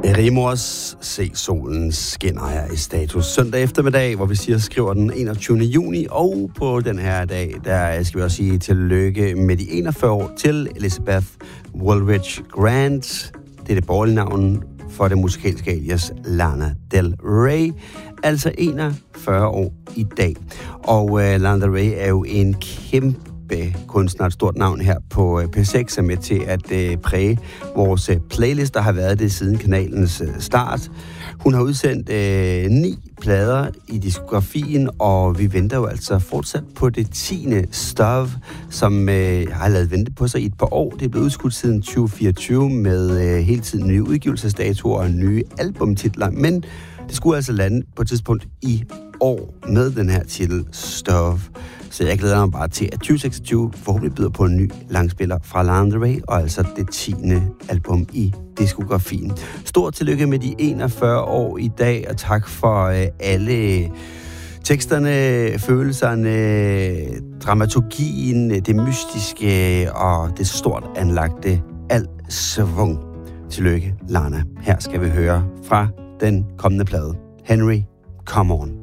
Rimors Se solen skinner her i status søndag eftermiddag, hvor vi skriver den 21. juni, og på den her dag, der skal vi også sige tillykke med de 41 år til Elizabeth Woolridge Grant. Det er det borgerlige navn for det musikalske alias Lana Del Rey, altså 41 år i dag. Og Lana Del Rey er jo en kæmpe kunstner, et stort navn her på P6, er med til at præge vores playlist, der har været det siden kanalens start. Hun har udsendt 9 plader i diskografien, og vi venter jo altså fortsat på det 10. Stuff, som har lavet vente på sig i et par år. Det er blevet udskudt siden 2024 med hele tiden nye udgivelsesdatoer og nye albumtitler, men det skulle altså lande på et tidspunkt i år med den her titel Stuff. Så jeg glæder mig bare til, at 2026 forhåbentlig byder på en ny langspiller fra Lana Del Rey, og altså det 10. album i diskografien. Stort tillykke med de 41 år i dag, og tak for alle teksterne, følelserne, dramaturgien, det mystiske og det stort anlagte. Alt svung. Tillykke, Lana. Her skal vi høre fra den kommende plade. Henry, Come On.